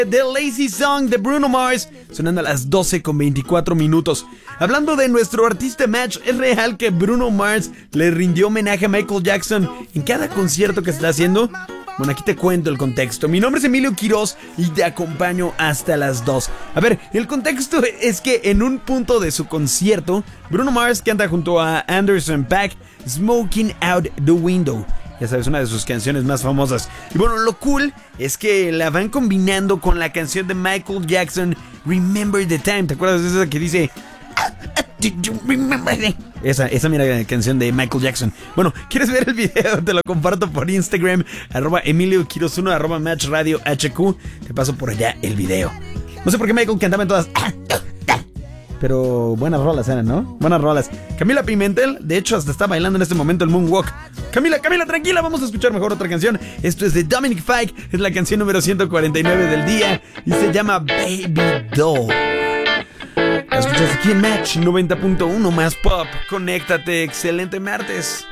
The Lazy Song de Bruno Mars, sonando a las 12:24. Hablando de nuestro artista match, ¿es real que Bruno Mars le rindió homenaje a Michael Jackson en cada concierto que está haciendo? Bueno, aquí te cuento el contexto. Mi nombre es Emilio Quiroz y te acompaño hasta las 2. A ver, el contexto es que en un punto de su concierto, Bruno Mars canta junto a Anderson .Paak Smoking Out the Window. Ya sabes, una de sus canciones más famosas. Y bueno, lo cool es que la van combinando con la canción de Michael Jackson, Remember the Time. ¿Te acuerdas de esa que dice Did you remember the... Esa mira canción de Michael Jackson. Bueno, ¿quieres ver el video? Te lo comparto por Instagram, @EmilioQuiroz1, @MatchRadioHQ. Te paso por allá el video. No sé por qué Michael cantaba en todas... Pero buenas rolas eran, ¿no? Buenas rolas. Camila Pimentel, de hecho, hasta está bailando en este momento el Moonwalk. Camila, tranquila, vamos a escuchar mejor otra canción. Esto es de Dominic Fike, es la canción número 149 del día y se llama Baby Doll. La escuchas aquí en Match 90.1 más pop. Conéctate, excelente martes.